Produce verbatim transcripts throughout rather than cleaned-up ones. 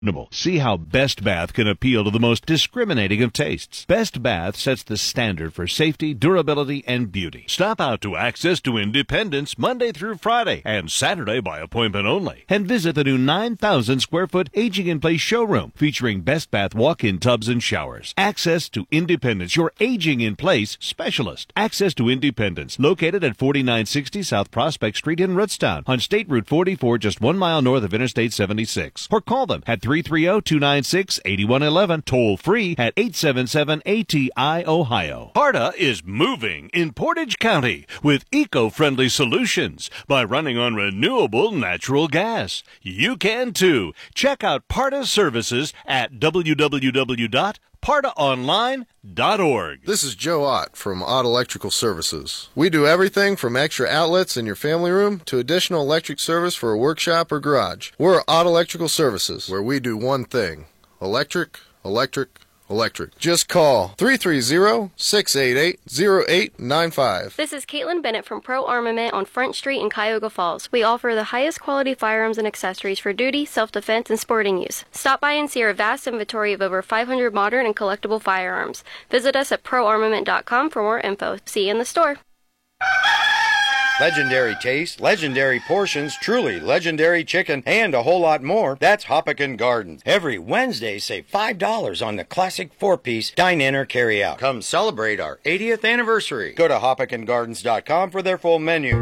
See how Best Bath can appeal to the most discriminating of tastes. Best Bath sets the standard for safety, durability, and beauty. Stop out to Access to Independence Monday through Friday and Saturday by appointment only. And visit the new nine thousand square foot Aging in Place showroom featuring Best Bath walk-in tubs and showers. Access to Independence, your Aging in Place specialist. Access to Independence, located at forty-nine sixty South Prospect Street in Rootstown on State Route forty-four, just one mile north of Interstate seventy-six. Or call them at three three zero, two nine six, eight one one one, toll free at eight seven seven A T I Ohio. Parta is moving in Portage County with eco-friendly solutions by running on renewable natural gas. You can too. Check out Parta services at w w w dot parta online dot org. This is Joe Ott from Ott Electrical Services. We do everything from extra outlets in your family room to additional electric service for a workshop or garage. We're Ott Electrical Services, where we do one thing: electric, electric, electric. Just call three three zero, six eight eight, zero eight nine five. This is Caitlin Bennett from Pro Armament on Front Street in Cuyahoga Falls. We offer the highest quality firearms and accessories for duty, self-defense, and sporting use. Stop by and see our vast inventory of over five hundred modern and collectible firearms. Visit us at pro armament dot com for more info. See you in the store. Legendary taste, legendary portions, truly legendary chicken, and a whole lot more. That's Hoppican Gardens. Every Wednesday, save five dollars on the classic four-piece dine-in or carry-out. Come celebrate our eightieth anniversary. Go to hoppican gardens dot com for their full menu.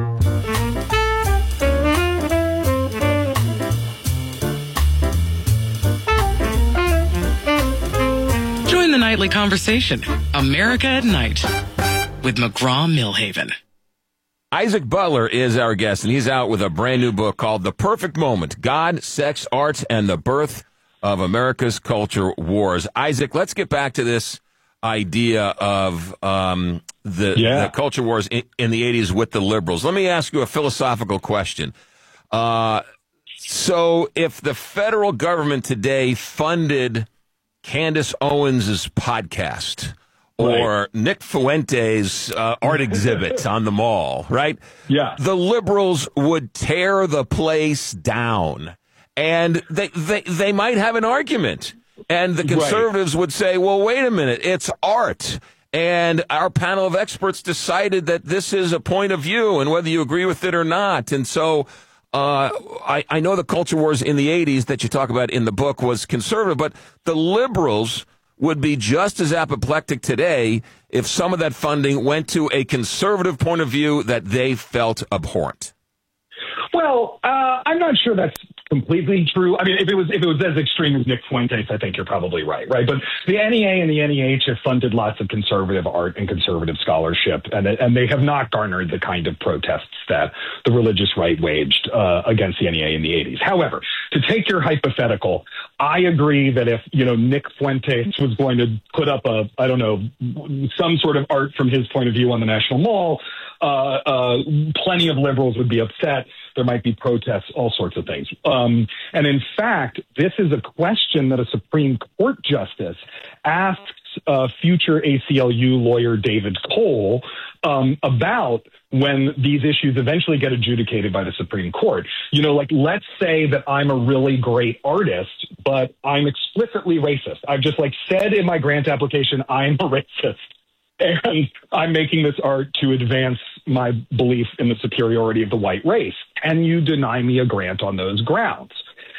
Join the nightly conversation, America at Night, with McGraw-Milhaven. Isaac Butler is our guest, and he's out with a brand new book called The Perfect Moment: God, Sex, Art, and the Birth of America's Culture Wars. Isaac, let's get back to this idea of um, the, yeah. the culture wars in, in the eighties with the liberals. Let me ask you a philosophical question. Uh, so if the federal government today funded Candace Owens' podcast, or right. Nick Fuente's uh, art exhibit on the mall, right? Yeah. The liberals would tear the place down. And they, they, they might have an argument. And the conservatives right. would say, well, wait a minute, it's art. And our panel of experts decided that this is a point of view, and whether you agree with it or not. And so uh, I, I know the culture wars in the eighties that you talk about in the book was conservative, but the liberals would be just as apoplectic today if some of that funding went to a conservative point of view that they felt abhorrent. Well, uh, I'm not sure that's completely true. I mean, if it was if it was as extreme as Nick Fuentes, I think you're probably right, right? But the N E A and the N E H have funded lots of conservative art and conservative scholarship, and and they have not garnered the kind of protests that the religious right waged uh, against the N E A in the eighties. However, to take your hypothetical, I agree that if, you know, Nick Fuentes was going to put up a, I don't know, some sort of art from his point of view on the National Mall, uh, uh, plenty of liberals would be upset. There might be protests, all sorts of things. Um, and in fact, this is a question that a Supreme Court justice asks uh, future A C L U lawyer David Cole um, about when these issues eventually get adjudicated by the Supreme Court. You know, like, let's say that I'm a really great artist, but I'm explicitly racist. I've just, like, said in my grant application, I'm a racist. And I'm making this art to advance my belief in the superiority of the white race. And you deny me a grant on those grounds.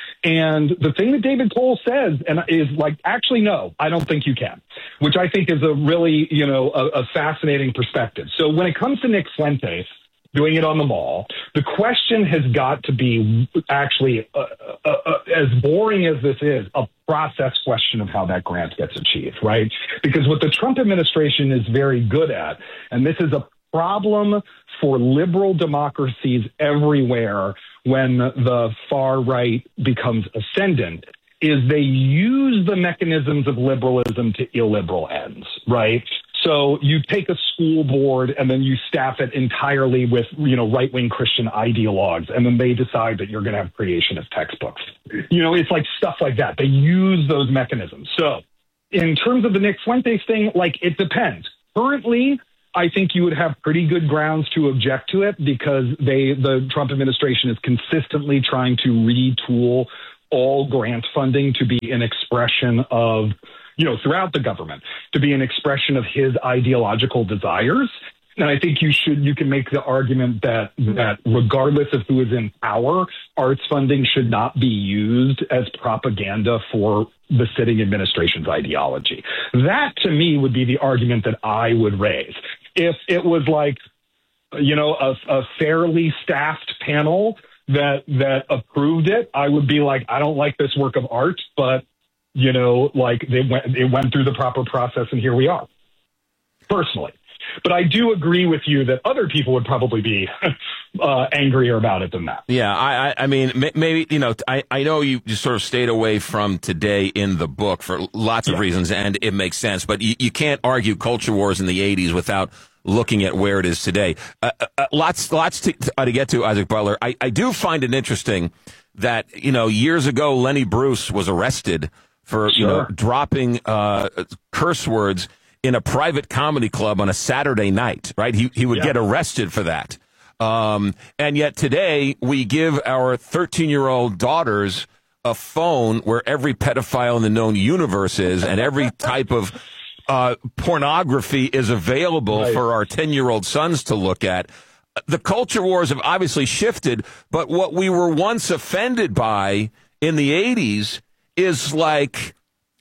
And the thing that David Cole says and is like, actually, no, I don't think you can, which I think is a really, you know, a, a fascinating perspective. So when it comes to Nick Fuentes doing it on the mall, the question has got to be actually, uh, uh, uh, as boring as this is, a process question of how that grant gets achieved, right? Because what the Trump administration is very good at, and this is a problem for liberal democracies everywhere when the far right becomes ascendant, is they use the mechanisms of liberalism to illiberal ends, right? So you take a school board and then you staff it entirely with, you know, right-wing Christian ideologues, and then they decide that you're going to have creationist textbooks. You know, it's like stuff like that. They use those mechanisms. So in terms of the Nick Fuentes thing, like, it depends. Currently, I think you would have pretty good grounds to object to it because they, the Trump administration is consistently trying to retool all grant funding to be an expression of, you know, throughout the government, to be an expression of his ideological desires. And I think you should, you can make the argument that, that regardless of who is in power, arts funding should not be used as propaganda for the sitting administration's ideology. That, to me, would be the argument that I would raise. If it was like, you know, a, a fairly staffed panel that that approved it, I would be like, I don't like this work of art, but, you know, like they went, it went through the proper process and here we are, personally. But I do agree with you that other people would probably be uh, angrier about it than that. Yeah, I, I mean, maybe, you know, I, I know you just sort of stayed away from today in the book for lots of yeah. reasons, and it makes sense. But you, you can't argue culture wars in the eighties without looking at where it is today. Uh, uh, lots lots to, uh, to get to, Isaac Butler. I, I do find it interesting that, you know, years ago, Lenny Bruce was arrested for sure. you know, dropping uh, curse words in a private comedy club on a Saturday night, right? He he would yeah. get arrested for that. Um, and yet today we give our thirteen-year-old daughters a phone where every pedophile in the known universe is and every type of uh, pornography is available right. for our ten-year-old sons to look at. The culture wars have obviously shifted, but what we were once offended by in the eighties is like...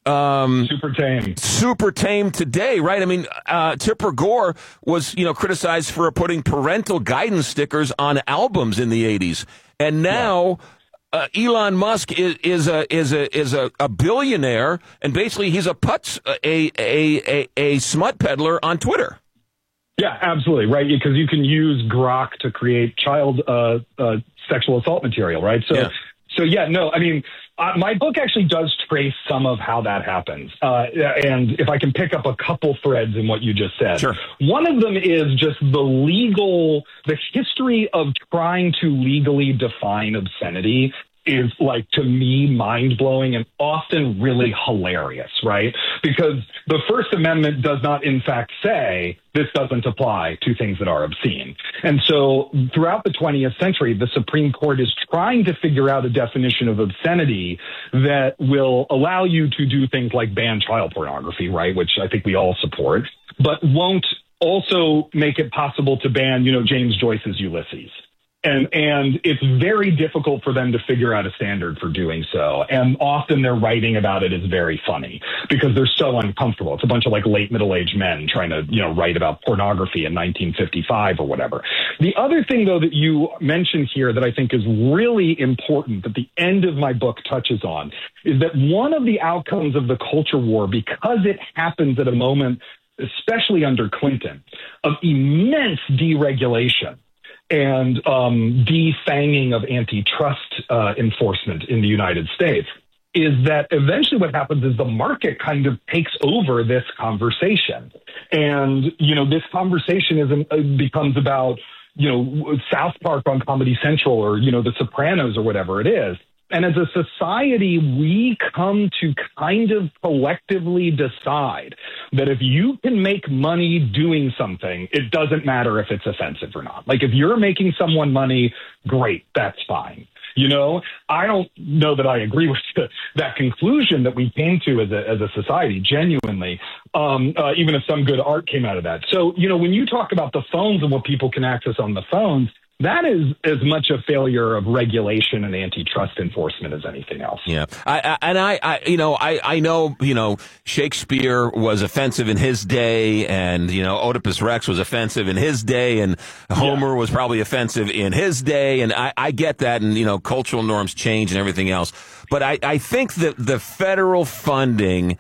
Um, super tame. Super tame today, right? I mean, uh, Tipper Gore was, you know, criticized for putting parental guidance stickers on albums in the eighties, and now yeah. uh, Elon Musk is, is a is a is a, a billionaire, and basically he's a putz a a a, a smut peddler on Twitter. Yeah, absolutely, right? Because you can use Grok to create child uh, uh, sexual assault material, right? So, yeah. so yeah, no, I mean. Uh, my book actually does trace some of how that happens. Uh, and if I can pick up a couple threads in what you just said. Sure. One of them is just the legal, the history of trying to legally define obscenity is, like, to me, mind-blowing and often really hilarious, right? Because the First Amendment does not, in fact, say this doesn't apply to things that are obscene. And so throughout the twentieth century, the Supreme Court is trying to figure out a definition of obscenity that will allow you to do things like ban child pornography, right, which I think we all support, but won't also make it possible to ban, you know, James Joyce's Ulysses. And and it's very difficult for them to figure out a standard for doing so. And often their writing about it is very funny because they're so uncomfortable. It's a bunch of like late middle-aged men trying to, you know, write about pornography in nineteen fifty-five or whatever. The other thing, though, that you mentioned here that I think is really important that the end of my book touches on is that one of the outcomes of the culture war, because it happens at a moment, especially under Clinton, of immense deregulation and um, defanging of antitrust uh, enforcement in the United States, is that eventually what happens is the market kind of takes over this conversation. And, you know, this conversation is, uh, becomes about, you know, South Park on Comedy Central or, you know, The Sopranos or whatever it is. And as a society, we come to kind of collectively decide that if you can make money doing something, it doesn't matter if it's offensive or not. Like if you're making someone money, great, that's fine. You know, I don't know that I agree with the, that conclusion that we came to as a, as a society, genuinely, um, uh, even if some good art came out of that. So, you know, when you talk about the phones and what people can access on the phones, that is as much a failure of regulation and antitrust enforcement as anything else. Yeah, I, I, and I, I, you know, I, I know, you know, Shakespeare was offensive in his day, and you know, Oedipus Rex was offensive in his day, and Homer yeah. was probably offensive in his day, and I, I get that, and you know, cultural norms change and everything else. But I, I think that the federal funding.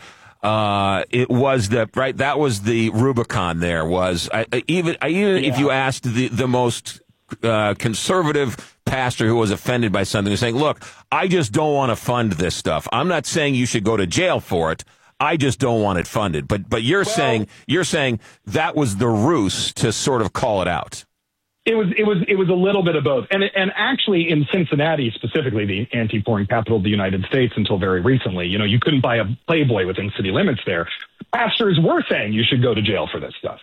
Uh, it was the right. That was the Rubicon. There was I, I, even I, even yeah. if you asked the the most. Uh, conservative pastor who was offended by something saying, look, I just don't want to fund this stuff. I'm not saying you should go to jail for it. I just don't want it funded. But but you're well, saying you're saying that was the ruse to sort of call it out. It was it was it was a little bit of both. And and actually in Cincinnati specifically, the anti-porn capital of the United States until very recently, you know, you couldn't buy a Playboy within city limits there. Pastors were saying you should go to jail for this stuff.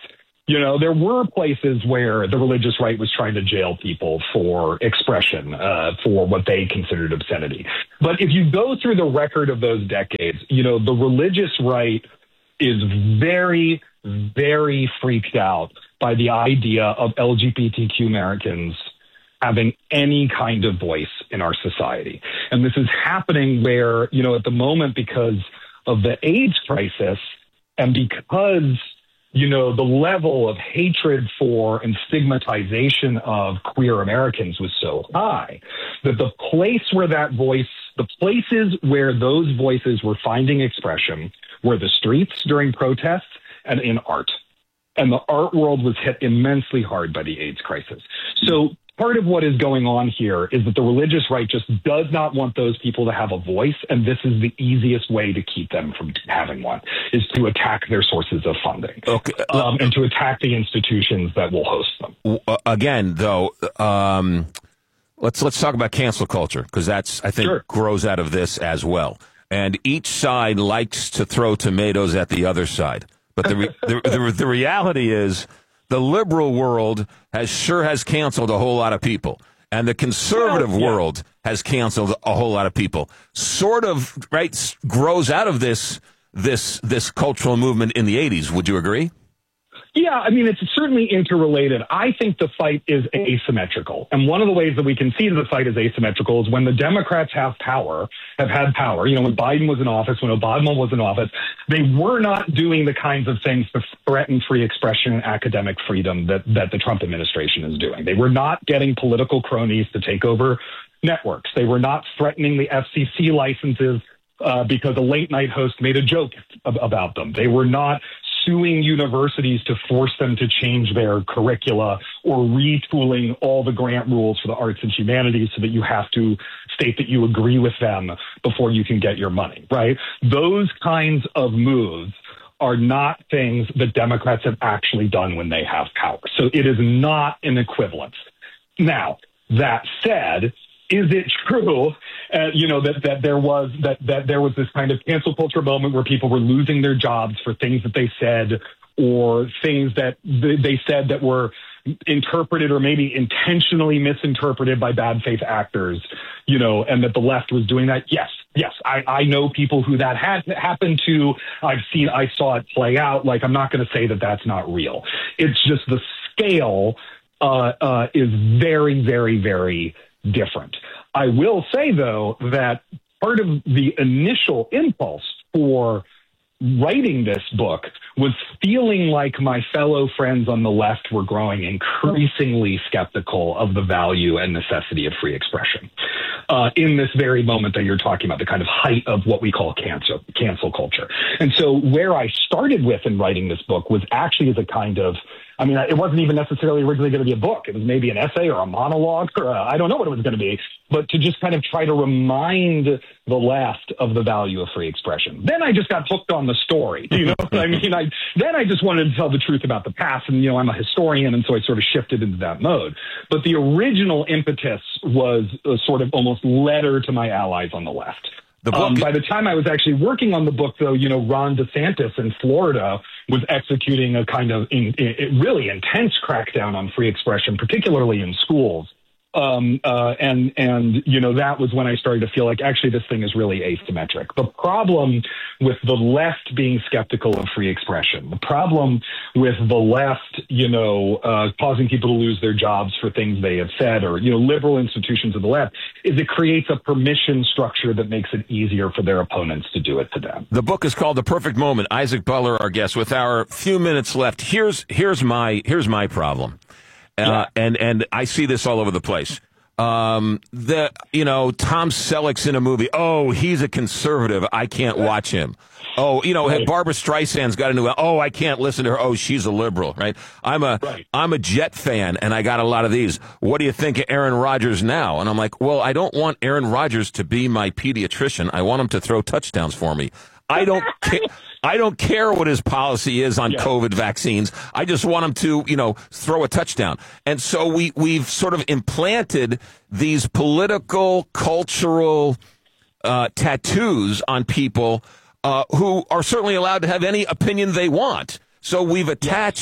You know, there were places where the religious right was trying to jail people for expression, uh, for what they considered obscenity. But if you go through the record of those decades, you know, the religious right is very, very freaked out by the idea of L G B T Q Americans having any kind of voice in our society. And this is happening where, you know, at the moment, because of the AIDS crisis and because, you know, the level of hatred for and stigmatization of queer Americans was so high that the place where that voice, the places where those voices were finding expression were the streets during protests and in art. And the art world was hit immensely hard by the AIDS crisis. So part of what is going on here is that the religious right just does not want those people to have a voice, and this is the easiest way to keep them from having one, is to attack their sources of funding, okay. um, and to attack the institutions that will host them. Uh, again, though, um, let's let's talk about cancel culture, because that's, I think, Sure. grows out of this as well. And each side likes to throw tomatoes at the other side. But the re- the, the the reality is, the liberal world has sure has canceled a whole lot of people, and the conservative well, yeah. world has canceled a whole lot of people. Sort of, right, grows out of this this this cultural movement in the eighties. Would you agree? Yeah, I mean, it's certainly interrelated. I think the fight is asymmetrical. And one of the ways that we can see that the fight is asymmetrical is when the Democrats have power, have had power. You know, when Biden was in office, when Obama was in office, they were not doing the kinds of things to threaten free expression and academic freedom that, that the Trump administration is doing. They were not getting political cronies to take over networks. They were not threatening the F C C licenses uh, because a late night host made a joke ab- about them. They were not suing universities to force them to change their curricula or retooling all the grant rules for the arts and humanities so that you have to state that you agree with them before you can get your money, right? Those kinds of moves are not things that Democrats have actually done when they have power. So it is not an equivalence. Now, that said, is it true, uh, you know, that, that there was that, that there was this kind of cancel culture moment where people were losing their jobs for things that they said or things that they said that were interpreted or maybe intentionally misinterpreted by bad faith actors, you know, and that the left was doing that? Yes, yes. I, I know people who that had happened to. I've seen, I saw it play out. Like, I'm not going to say that that's not real. It's just the scale uh, uh, is very, very, very different. I will say, though, that part of the initial impulse for writing this book was feeling like my fellow friends on the left were growing increasingly skeptical of the value and necessity of free expression uh, in this very moment that you're talking about, the kind of height of what we call cancel, cancel culture. And so where I started with in writing this book was actually as a kind of, I mean, it wasn't even necessarily originally going to be a book. It was maybe an essay or a monologue, or a, I don't know what it was going to be, but to just kind of try to remind the left of the value of free expression. Then I just got hooked on the story. You know what I mean? I, then I just wanted to tell the truth about the past, and, you know, I'm a historian, and so I sort of shifted into that mode. But the original impetus was a sort of almost letter to my allies on the left. The book- um, by the time I was actually working on the book, though, you know, Ron DeSantis in Florida was executing a kind of in, in, really intense crackdown on free expression, particularly in schools. Um, uh, and, and, you know, that was when I started to feel like actually this thing is really asymmetric. The problem with the left being skeptical of free expression, the problem with the left, you know, uh, causing people to lose their jobs for things they have said, or, you know, liberal institutions of the left, is it creates a permission structure that makes it easier for their opponents to do it to them. The book is called The Perfect Moment. Isaac Butler, our guest. With our few minutes left, here's here's my here's my problem. Uh, yeah. and, and I see this all over the place. Um, the, you know, Tom Selleck's in a movie. Oh, he's a conservative. I can't watch him. Oh, you know, right. Barbara Streisand's got a new, oh, I can't listen to her. Oh, she's a liberal, right? I'm a, right. I'm a Jet fan, and I got a lot of these. What do you think of Aaron Rodgers now? And I'm like, well, I don't want Aaron Rodgers to be my pediatrician. I want him to throw touchdowns for me. I don't care. I don't care what his policy is on yeah. COVID vaccines. I just want him to, you know, throw a touchdown. And so we, we've sort of implanted these political, cultural uh, tattoos on people uh, who are certainly allowed to have any opinion they want. So we've attached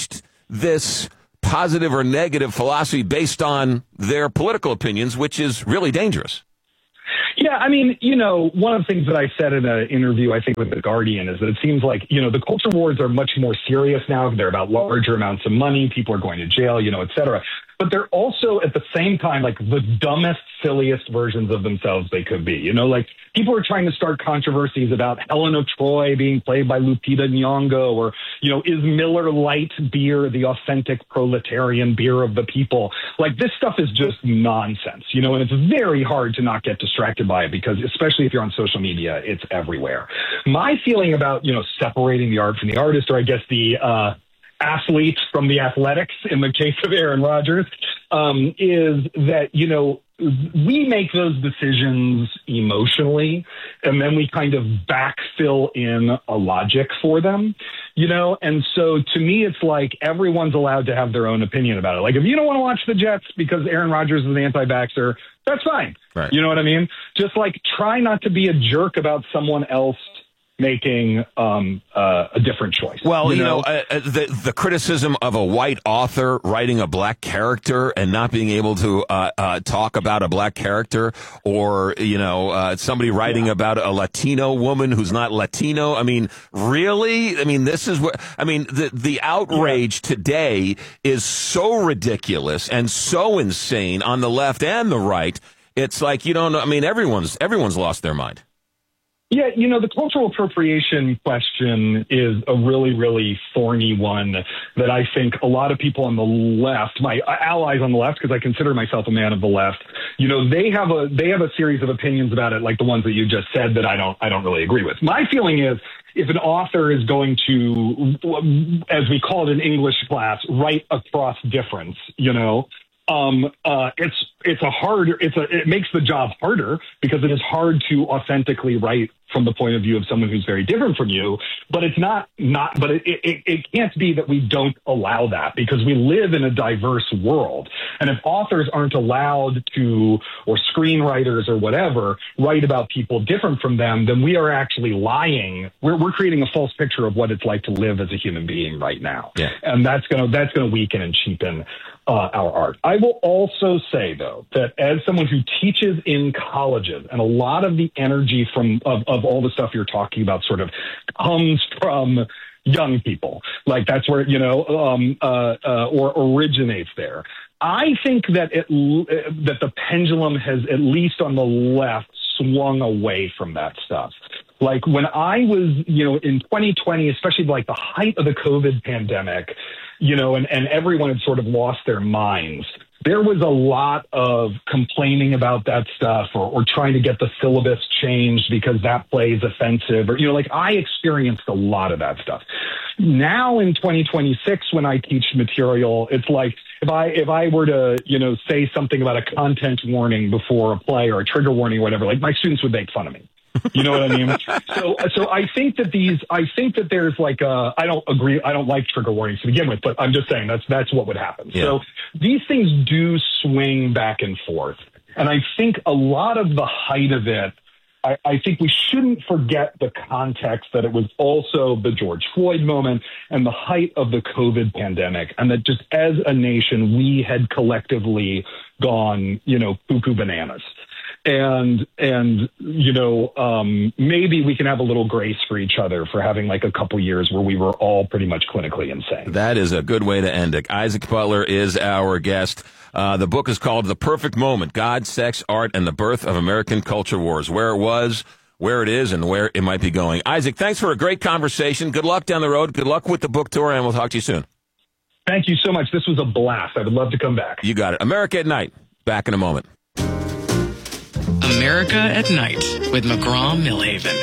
this positive or negative philosophy based on their political opinions, which is really dangerous. Yeah, I mean, you know, one of the things that I said in an interview, I think, with The Guardian is that it seems like, you know, the culture wars are much more serious now. They're about larger amounts of money. People are going to jail, you know, et cetera. But they're also, at the same time, like the dumbest, silliest versions of themselves they could be. You know, like people are trying to start controversies about Helen of Troy being played by Lupita Nyong'o, or, you know, is Miller Lite beer the authentic proletarian beer of the people? Like, this stuff is just nonsense, you know, and it's very hard to not get distracted by it because, especially if you're on social media, it's everywhere. My feeling about, you know, separating the art from the artist, or I guess the, uh, athletes from the athletics in the case of Aaron Rodgers, um, is that, you know, we make those decisions emotionally, and then we kind of backfill in a logic for them, you know? And so to me, it's like everyone's allowed to have their own opinion about it. Like, if you don't want to watch the Jets because Aaron Rodgers is an anti-vaxxer, that's fine. Right. You know what I mean? Just like try not to be a jerk about someone else making um, uh, a different choice. Well, you, you know, know uh, the the criticism of a white author writing a black character and not being able to uh, uh, talk about a black character, or, you know, uh, somebody writing yeah. about a Latino woman who's not Latino. I mean, really? I mean, this is what, I mean, the, the outrage yeah. today is so ridiculous and so insane on the left and the right. It's like, you don't know. I mean, everyone's everyone's lost their mind. Yeah, you know, the cultural appropriation question is a really, really thorny one that I think a lot of people on the left, my allies on the left, because I consider myself a man of the left, you know, they have a they have a series of opinions about it, like the ones that you just said, that I don't I don't really agree with. My feeling is, if an author is going to, as we call it in English class, write across difference, you know, um, uh, it's it's a harder it's a it makes the job harder because it is hard to authentically write from the point of view of someone who's very different from you. But it's not not but it, it it can't be that we don't allow that, because we live in a diverse world. And if authors aren't allowed to, or screenwriters or whatever, write about people different from them, then we are actually lying. We're we're creating a false picture of what it's like to live as a human being right now. Yeah. And that's gonna that's gonna weaken and cheapen Uh, our art. I will also say, though, that as someone who teaches in colleges, and a lot of the energy from of, of all the stuff you're talking about sort of comes from young people, like that's where, you know, um, uh, uh, or originates there. I think that it that the pendulum has, at least on the left, swung away from that stuff. Like when I was, you know, in twenty twenty, especially like the height of the COVID pandemic, you know, and, and everyone had sort of lost their minds, there was a lot of complaining about that stuff, or, or trying to get the syllabus changed because that play is offensive, or, you know, like I experienced a lot of that stuff. Now in twenty twenty-six, when I teach material, it's like if I if I were to, you know, say something about a content warning before a play, or a trigger warning or whatever, like my students would make fun of me. You know what I mean? So, so I think that these, I think that there's like a, I don't agree, I don't like trigger warnings to begin with, but I'm just saying that's, that's what would happen. Yeah. So these things do swing back and forth. And I think a lot of the height of it, I, I think we shouldn't forget the context that it was also the George Floyd moment and the height of the COVID pandemic. And that just as a nation, we had collectively gone, you know, cuckoo bananas. And, and, you know, um, maybe we can have a little grace for each other for having like a couple years where we were all pretty much clinically insane. That is a good way to end it. Isaac Butler is our guest. Uh, the book is called The Perfect Moment: God, Sex, Art, and the Birth of American Culture Wars. Where it was, where it is, and where it might be going. Isaac, thanks for a great conversation. Good luck down the road. Good luck with the book tour, and we'll talk to you soon. Thank you so much. This was a blast. I would love to come back. You got it. America at Night. Back in a moment. America at Night with McGraw-Milhaven.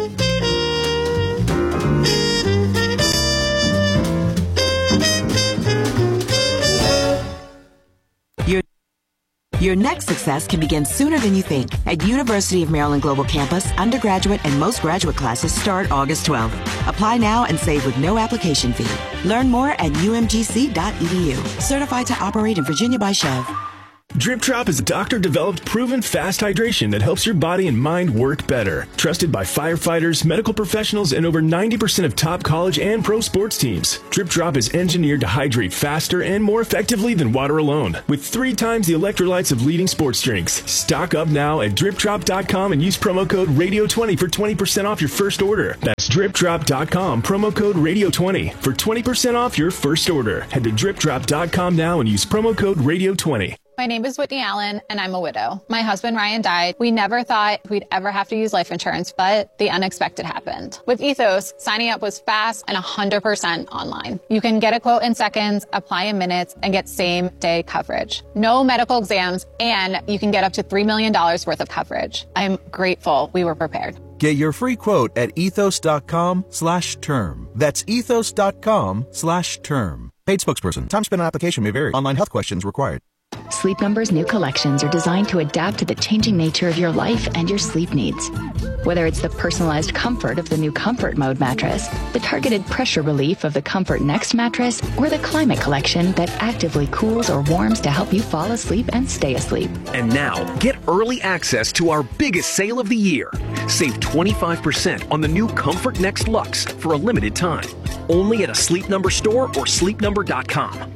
Your, your next success can begin sooner than you think. At University of Maryland Global Campus, undergraduate and most graduate classes start August twelfth. Apply now and save with no application fee. Learn more at U M G C dot E D U. Certified to operate in Virginia by Chev. Drip Drop is a doctor-developed, proven fast hydration that helps your body and mind work better. Trusted by firefighters, medical professionals, and over ninety percent of top college and pro sports teams. Drip Drop is engineered to hydrate faster and more effectively than water alone, with three times the electrolytes of leading sports drinks. Stock up now at drip drop dot com and use promo code radio twenty for twenty percent off your first order. That's drip drop dot com, promo code radio twenty for twenty percent off your first order. Head to drip drop dot com now and use promo code radio twenty. My name is Whitney Allen, and I'm a widow. My husband, Ryan, died. We never thought we'd ever have to use life insurance, but the unexpected happened. With Ethos, signing up was fast and one hundred percent online. You can get a quote in seconds, apply in minutes, and get same-day coverage. No medical exams, and you can get up to three million dollars worth of coverage. I'm grateful we were prepared. Get your free quote at ethos dot com slash term. That's ethos dot com slash term. Paid spokesperson. Time spent on application may vary. Online health questions required. Sleep Number's new collections are designed to adapt to the changing nature of your life and your sleep needs. Whether it's the personalized comfort of the new Comfort Mode mattress, the targeted pressure relief of the Comfort Next mattress, or the Climate Collection that actively cools or warms to help you fall asleep and stay asleep. And now, get early access to our biggest sale of the year. Save twenty-five percent on the new Comfort Next Luxe for a limited time. Only at a Sleep Number store or sleep number dot com.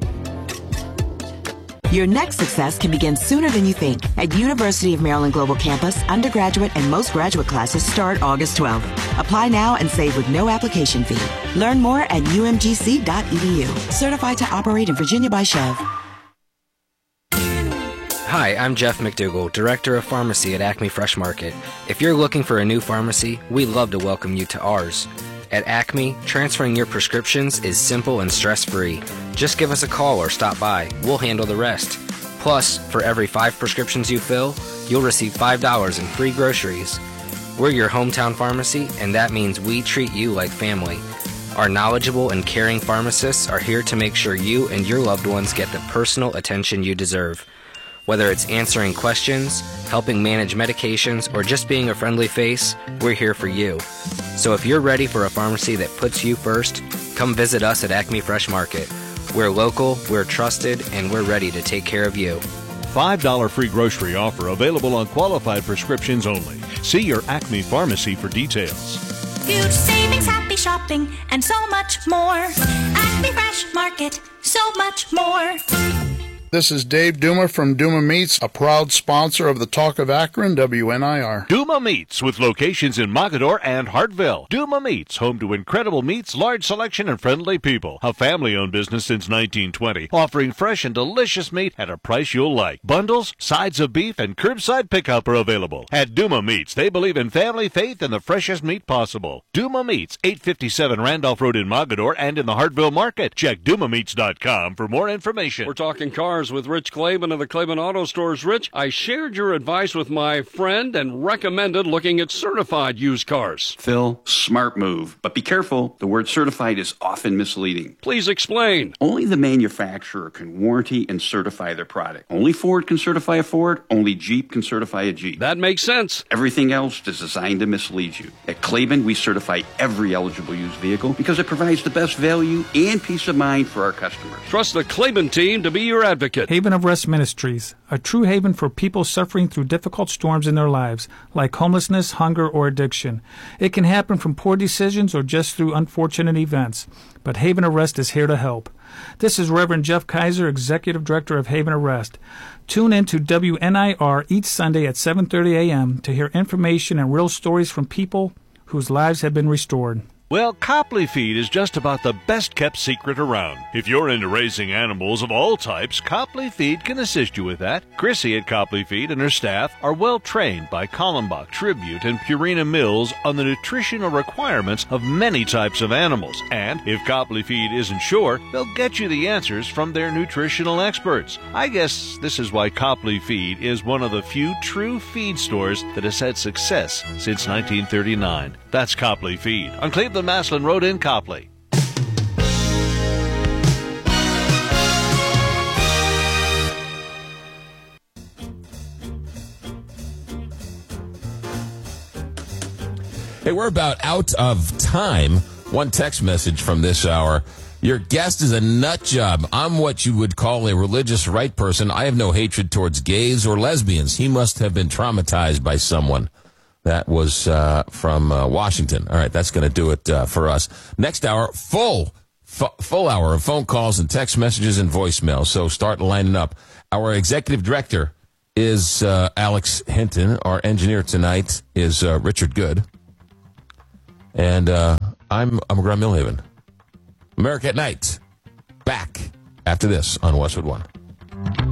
Your next success can begin sooner than you think. At University of Maryland Global Campus, undergraduate and most graduate classes start August twelfth. Apply now and save with no application fee. Learn more at u m g c dot e d u. Certified to operate in Virginia by Chev. Hi, I'm Jeff McDougall, Director of Pharmacy at Acme Fresh Market. If you're looking for a new pharmacy, we'd love to welcome you to ours. At Acme, transferring your prescriptions is simple and stress-free. Just give us a call or stop by. We'll handle the rest. Plus, for every five prescriptions you fill, you'll receive five dollars in free groceries. We're your hometown pharmacy, and that means we treat you like family. Our knowledgeable and caring pharmacists are here to make sure you and your loved ones get the personal attention you deserve. Whether it's answering questions, helping manage medications, or just being a friendly face, we're here for you. So if you're ready for a pharmacy that puts you first, come visit us at Acme Fresh Market. We're local, we're trusted, and we're ready to take care of you. five dollars free grocery offer available on qualified prescriptions only. See your Acme pharmacy for details. Huge savings, happy shopping, and so much more. Acme Fresh Market, so much more. This is Dave Duma from Duma Meats, a proud sponsor of the Talk of Akron, W N I R. Duma Meats, with locations in Mogadore and Hartville. Duma Meats, home to incredible meats, large selection, and friendly people. A family-owned business since nineteen twenty, offering fresh and delicious meat at a price you'll like. Bundles, sides of beef, and curbside pickup are available. At Duma Meats, they believe in family, faith, and the freshest meat possible. Duma Meats, eight fifty-seven Randolph Road in Mogadore and in the Hartville Market. Check duma meats dot com for more information. We're talking cars with Rich Claiborne of the Claiborne Auto Stores. Rich, I shared your advice with my friend and recommended looking at certified used cars. Phil, smart move. But be careful, the word certified is often misleading. Please explain. Only the manufacturer can warranty and certify their product. Only Ford can certify a Ford, only Jeep can certify a Jeep. That makes sense. Everything else is designed to mislead you. At Claiborne, we certify every eligible used vehicle because it provides the best value and peace of mind for our customers. Trust the Claiborne team to be your advocate. Haven of Rest Ministries, a true haven for people suffering through difficult storms in their lives, like homelessness, hunger, or addiction. It can happen from poor decisions or just through unfortunate events, but Haven of Rest is here to help. This is Reverend Jeff Kaiser, Executive Director of Haven of Rest. Tune in to W N I R each Sunday at seven thirty a.m. to hear information and real stories from people whose lives have been restored. Well, Copley Feed is just about the best-kept secret around. If you're into raising animals of all types, Copley Feed can assist you with that. Chrissy at Copley Feed and her staff are well-trained by Kallenbach, Tribute, and Purina Mills on the nutritional requirements of many types of animals. And if Copley Feed isn't sure, they'll get you the answers from their nutritional experts. I guess this is why Copley Feed is one of the few true feed stores that has had success since nineteen thirty-nine. That's Copley Feed on Cleveland Maslin Road in Copley. Hey, we're about out of time. One text message from this hour. Your guest is a nut job. I'm what you would call a religious right person. I have no hatred towards gays or lesbians. He must have been traumatized by someone. That was uh, from uh, Washington. All right, that's going to do it uh, for us. Next hour, full, f- full hour of phone calls and text messages and voicemail. So start lining up. Our executive director is uh, Alex Hinton. Our engineer tonight is uh, Richard Good. And uh, I'm, I'm McGraw Millhaven. America at Night. Back after this on Westwood One.